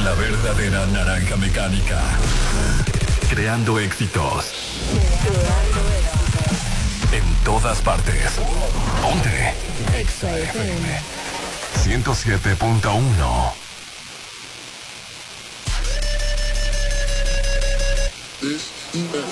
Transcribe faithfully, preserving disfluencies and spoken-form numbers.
La verdadera naranja mecánica. Creando éxitos. En todas partes. Ponte. Exa F M. ciento siete punto uno. This is